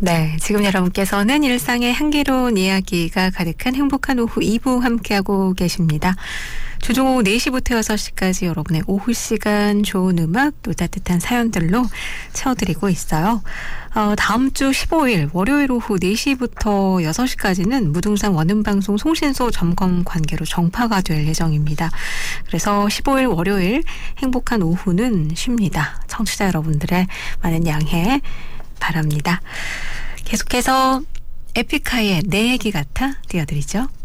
네, 지금 여러분께서는 일상의 향기로운 이야기가 가득한 행복한 오후 2부 함께하고 계십니다. 주중 오후 4시부터 6시까지 여러분의 오후 시간 좋은 음악 또 따뜻한 사연들로 채워드리고 있어요. 다음 주 15일 월요일 오후 4시부터 6시까지는 무등산 원음방송 송신소 점검 관계로 정파가 될 예정입니다. 그래서 15일 월요일 행복한 오후는 쉽니다. 청취자 여러분들의 많은 양해 바랍니다. 계속해서 에픽하이의 내 얘기 같아 띄워드리죠.